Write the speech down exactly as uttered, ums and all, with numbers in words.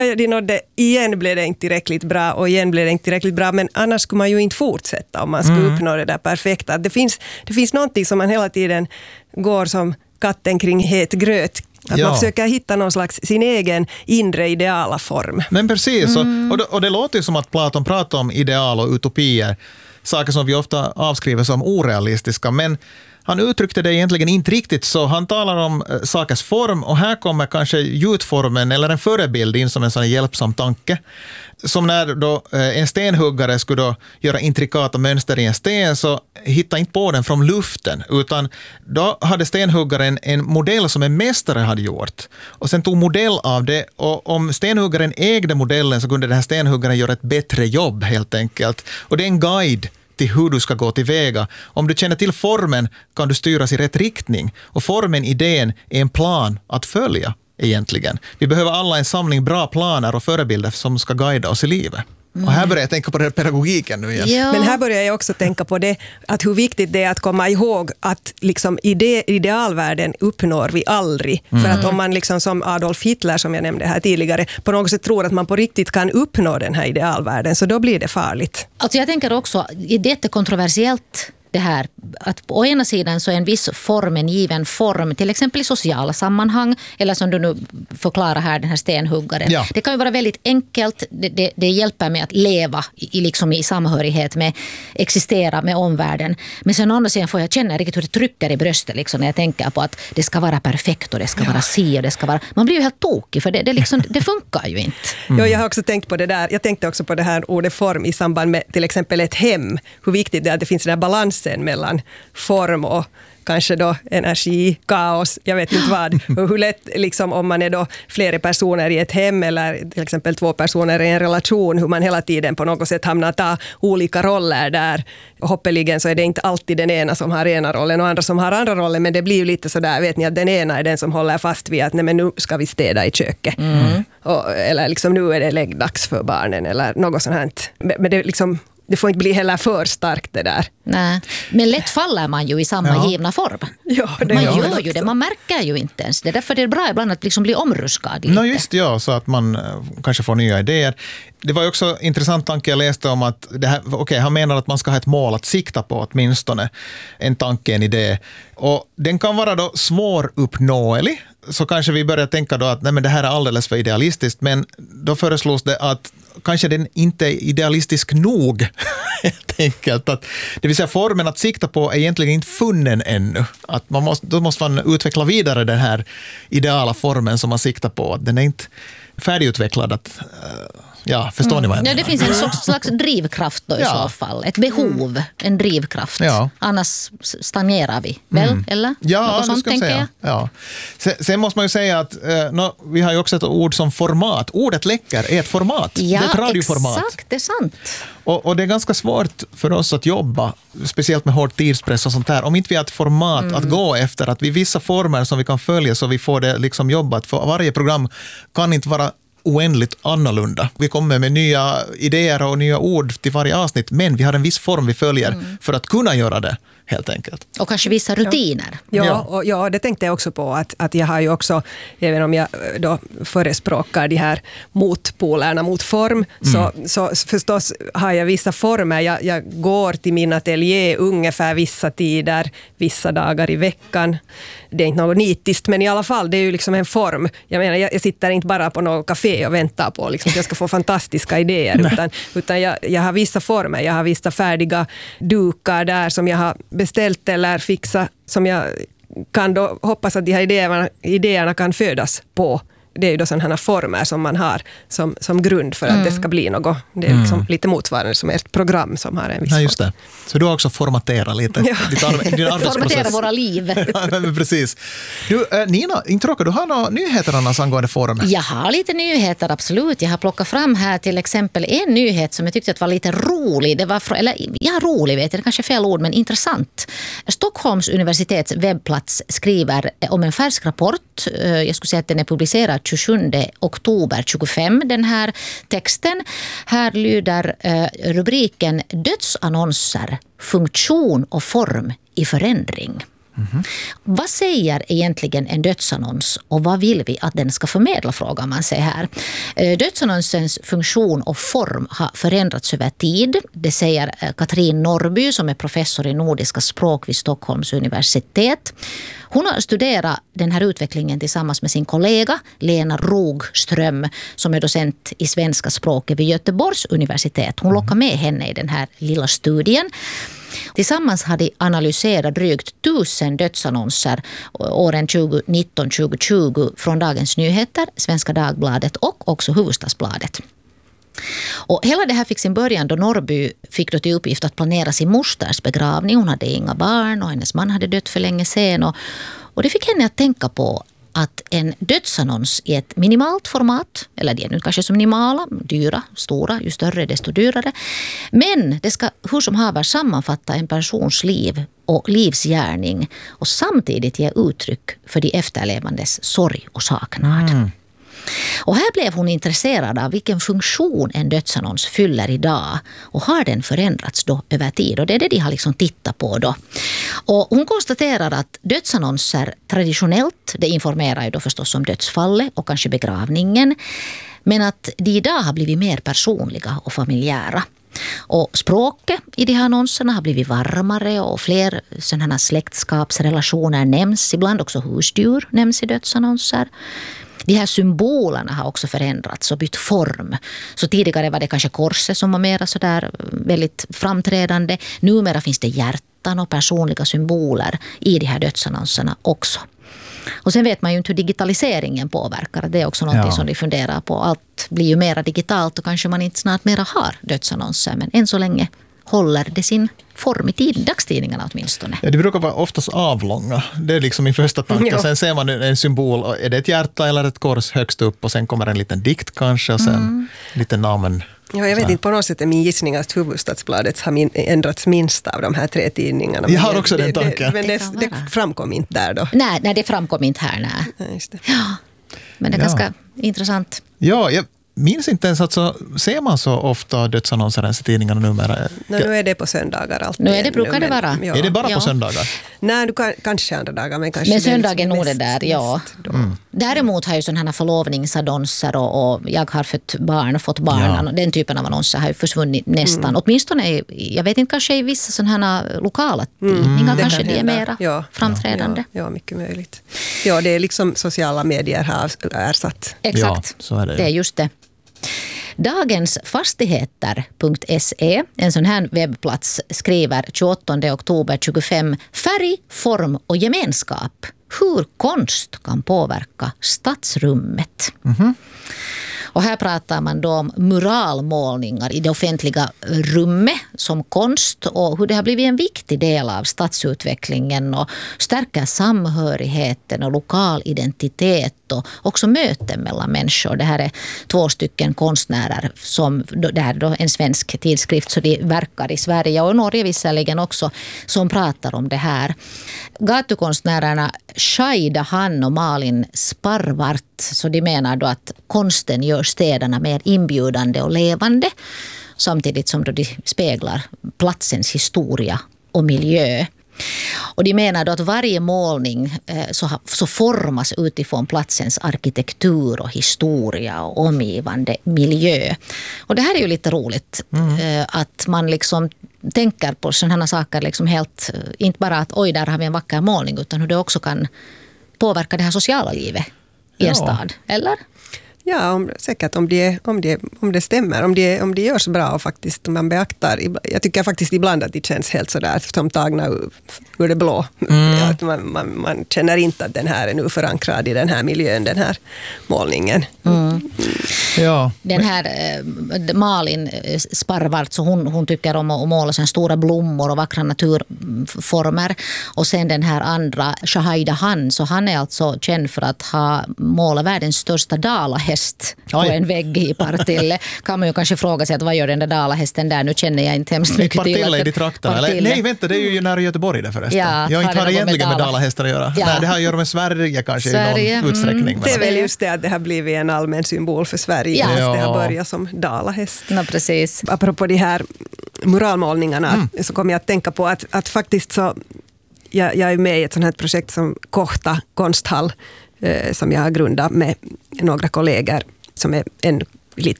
De nådde, igen blev det inte tillräckligt bra och igen blev det inte tillräckligt bra, men annars skulle man ju inte fortsätta om man skulle mm. uppnå det där perfekta. Det finns, det finns någonting som man hela tiden går som katten kring het gröt. Att ja. man försöker hitta någon slags sin egen inre ideala form. Men precis, mm. och, det, och det låter ju som att Platon pratar om ideal och utopier. Saker som vi ofta avskriver som orealistiska, men han uttryckte det egentligen inte riktigt så. Han talar om äh, sakers form och här kommer kanske gjutformen eller en förebild in som en sån hjälpsam tanke. Som när då äh, en stenhuggare skulle då göra intrikata mönster i en sten så hittade inte på den från luften utan då hade stenhuggaren en modell som en mästare hade gjort. Och sen tog modell av det och om stenhuggaren ägde modellen så kunde den här stenhuggaren göra ett bättre jobb helt enkelt. Och det är en guide till hur du ska gå tillväga. Om du känner till formen kan du styras i rätt riktning. Och formen, idén, är en plan att följa egentligen. Vi behöver alla en samling bra planer och förebilder som ska guida oss i livet. Mm. Och här börjar jag tänka på den här pedagogiken nu igen. Ja. Men här börjar jag också tänka på det, att hur viktigt det är att komma ihåg att liksom ide, idealvärlden uppnår vi aldrig. Mm. För att om man liksom som Adolf Hitler som jag nämnde här tidigare på något sätt tror att man på riktigt kan uppnå den här idealvärlden så då blir det farligt. Alltså jag tänker också, det är kontroversiellt det här att på ena sidan så är en viss form, en given form, till exempel i sociala sammanhang eller som du nu förklarar här, den här stenhuggaren. Ja. Det kan ju vara väldigt enkelt, det, det, det hjälper med att leva i, liksom i samhörighet med, existera med omvärlden. Men sen å andra sidan får jag känna riktigt hur det trycker i bröstet liksom, när jag tänker på att det ska vara perfekt och det ska ja. vara si och det ska vara, man blir ju helt tokig för det, det, liksom, det funkar ju inte. Mm. Ja, jag har också tänkt på det där, jag tänkte också på det här ordet form i samband med till exempel ett hem, hur viktigt det är att det finns den här balans mellan form och kanske då energi, kaos, jag vet inte vad. Och hur lätt liksom om man är då flera personer i ett hem eller till exempel två personer i en relation, hur man hela tiden på något sätt hamnar att ta olika roller där. Och hoppeligen så är det inte alltid den ena som har ena rollen och andra som har andra rollen, men det blir ju lite sådär, vet ni, att den ena är den som håller fast vid att nej men nu ska vi städa i köket. Mm. Och, eller liksom nu är det läggdags för barnen eller något sånt här. Men det är liksom det får inte bli heller för starkt det där. Nej, men lätt faller man ju i samma ja. givna form. Ja, det man gör, gör ju det, man märker ju inte ens. Det är därför det är bra ibland att liksom bli omruskad lite. No, just ja, så att man kanske får nya idéer. Det var ju också intressant tanke jag läste om att det här, okay, han menar att man ska ha ett mål att sikta på åtminstone. En tanke, en idé. Och den kan vara då svåruppnåelig. Så kanske vi börjar tänka då att nej, men det här är alldeles för idealistiskt. Men då föreslås det att kanske den inte är idealistisk nog. Helt enkelt. Att, det vill säga formen att sikta på är egentligen inte funnen ännu. Att man måste, då måste man utveckla vidare den här ideala formen som man siktar på. Den är inte färdigutvecklad att... Uh, Ja, förstår mm. ni vad jag menar? Ja, det finns en slags, slags drivkraft då i ja. så fall. Ett behov, en drivkraft. Ja. Annars stagnerar vi, väl? Mm. Eller? Ja, något sånt, tänker jag. Ja. Sen, sen måste man ju säga att eh, no, vi har ju också ett ord som format. Ordet läcker är ett format. Ja, det är ett radioformat. Exakt, det är sant. Och, och det är ganska svårt för oss att jobba, speciellt med hård tidspress och sånt här, om inte vi har ett format mm. att gå efter, att vi vissa former som vi kan följa så vi får det liksom jobbat. För varje program kan inte vara oändligt annorlunda. Vi kommer med nya idéer och nya ord till varje avsnitt, men vi har en viss form vi följer mm. för att kunna göra det, helt enkelt. Och kanske vissa rutiner. Ja, ja, och, ja det tänkte jag också på, att, att jag har ju också, även om jag då förespråkar de här motpolerna mot form, mm. så, så förstås har jag vissa former. Jag, jag går till min ateljé ungefär vissa tider, vissa dagar i veckan. Det är inte något nitiskt, men i alla fall, det är ju liksom en form. Jag menar, jag, jag sitter inte bara på något café och väntar på liksom, att jag ska få fantastiska idéer, utan, utan jag, jag har vissa former. Jag har vissa färdiga dukar där som jag har beställt eller fixat, som jag kan då hoppas att de här idéerna, idéerna kan födas på. Det är ju då sådana här former som man har som, som grund för att mm. det ska bli något. Det är liksom mm. lite motsvarande som ett program som har en viss ja, just det. Så du har också formaterat lite ja. ditt ar- din arbetsprocess. Formatera våra liv. Ja, men precis. Du, äh, Nina, inte råkar du ha några nyheter annars angående form? Jag har lite nyheter, absolut. Jag har plockat fram här till exempel en nyhet som jag tyckte att var lite rolig. Det var fr- eller, ja, rolig vet jag, det kanske är fel ord, men intressant. Stockholms universitets webbplats skriver om en färsk rapport. Jag skulle säga att den är publicerad tjugosjunde oktober tjugofem, den här texten. Här lyder eh, rubriken Dödsannonser, funktion och form i förändring. Mm-hmm. Vad säger egentligen en dödsannons och vad vill vi att den ska förmedla, frågar man sig här. Dödsannonsens funktion och form har förändrats över tid. Det säger Katrin Norrby som är professor i nordiska språk vid Stockholms universitet. Hon har studerat den här utvecklingen tillsammans med sin kollega Lena Rogström som är docent i svenska språket vid Göteborgs universitet. Hon lockar med henne i den här lilla studien. Tillsammans har de analyserat drygt tusen dödsannonser åren tjugonitton till tjugotjugo från Dagens Nyheter, Svenska Dagbladet och också Hufvudstadsbladet. Och hela det här fick sin början då Norrby fick då till uppgift att planera sin mosters begravning. Hon hade inga barn och hennes man hade dött för länge sedan. Och, och det fick henne att tänka på att en dödsannons i ett minimalt format, eller det är nu kanske så minimala, dyra, stora, ju större desto dyrare. Men det ska hur som haver sammanfatta en persons liv och livsgärning och samtidigt ge uttryck för de efterlevandes sorg och saknad. Mm. Och här blev hon intresserad av vilken funktion en dödsannons fyller idag och har den förändrats då över tid, och det är det de har liksom tittat på då. Och hon konstaterar att dödsannonser traditionellt, det informerar ju då förstås om dödsfallet och kanske begravningen, men att de idag har blivit mer personliga och familjära. Och språket i de här annonserna har blivit varmare och fler sådana släktskapsrelationer nämns, ibland också husdjur nämns i dödsannonser. De här symbolerna har också förändrats och bytt form. Så tidigare var det kanske korset som var mer så där väldigt framträdande. Numera finns det hjärtan och personliga symboler i de här dödsannonserna också. Och sen vet man ju inte hur digitaliseringen påverkar. Det är också något ja. som de funderar på. Allt blir ju mer digitalt och kanske man inte snart mera har dödsannonser. Men än så länge håller det sin form i tid, dagstidningarna åtminstone. Ja, det brukar vara oftast avlånga. Det är liksom min första tanke. Ja. Sen ser man en symbol. Är det ett hjärta eller ett kors högst upp? Och sen kommer en liten dikt kanske. Och sen mm. lite namn. Ja, jag vet inte, på något sätt är min gissning att Hufvudstadsbladet har min, ändrats minst av de här tre tidningarna. Jag har också det, den tanken. Det, men det, det, det framkom inte där då. Nej, nej, det framkom inte här. Nej. Ja, just det. Ja, men det är ja. ganska intressant. Ja, jag minns inte ens att så ser man så ofta dödsannonser ens i tidningarna numera. No, nu är det på söndagar alltid. Nu är det, brukar det vara. Ja. Är det bara ja. på söndagar? Nej, du kan, kanske andra dagar. Men, kanske men söndagen liksom är nog det där, ja. Mm. Däremot har ju sådana här förlovningsannonser och, och jag har fått barn och fått barn. Ja. Den typen av annonser har ju försvunnit nästan. Mm. Åtminstone, jag vet inte, kanske i vissa sådana här lokala tidningar mm. kanske det är mera ja. framträdande. Ja, ja, mycket möjligt. Ja, det är liksom sociala medier har ersatt. Exakt, ja, så är det. Det är just det. Dagensfastigheter punkt se, en sån här webbplats, skriver tjugoåttonde oktober tjugofem: färg, form och gemenskap. Hur konst kan påverka stadsrummet. Mm-hmm. Och här pratar man då om muralmålningar i det offentliga rummet som konst och hur det har blivit en viktig del av stadsutvecklingen och stärker samhörigheten och lokal identitet och också möten mellan människor. Det här är två stycken konstnärer som, det här är då en svensk tidskrift så de verkar i Sverige och Norge visserligen också, som pratar om det här. Gatukonstnärerna Shaida Han och Malin Sparvart, så de menar då att konsten gör städerna mer inbjudande och levande samtidigt som då de speglar platsens historia och miljö. Och de menar då att varje målning eh, så, så formas utifrån platsens arkitektur och historia och omgivande miljö. Och det här är ju lite roligt mm. eh, att man liksom tänker på sådana saker liksom helt, inte bara att oj, där har vi en vacker målning, utan hur det också kan påverka det här sociala livet i en ja. stad, eller? Ja, om, säkert om det, om, det, om det stämmer, om det, om det görs bra och faktiskt man beaktar. Jag tycker faktiskt ibland att det känns helt sådär som tagna ur det blå. Mm. Att man, man, man känner inte att den här är nu förankrad i den här miljön, den här målningen. Mm. Mm. Ja. Den här äh, Malin Sparvart, så hon, hon tycker om att måla sen stora blommor och vackra naturformer. Och sen den här andra, Shaida Han, så han är alltså känd för att ha målat världens största dalahäst på Oj. en vägg i Partille. Kan man ju kanske fråga sig att vad gör den där dalahästen där? Nu känner jag inte hemskt mycket till. Partille i ditt trakten, eller? Nej, vänta, det är ju nära Göteborg där förresten. Ja, jag inte har det egentligen med dalahästar att göra. Ja. Nej, det har att göra med Sverige kanske Sverige. i någon utsträckning. Mm. Det är väl just det att det har blivit en allmän symbol för Sverige. Ja. Ja. Det har börjat som dalahäst. Ja, precis. Apropå de här muralmålningarna mm. så kommer jag att tänka på att, att faktiskt så jag, jag är med i ett sånt här projekt som Kohta konsthall, som jag har grundat med några kollegor som är en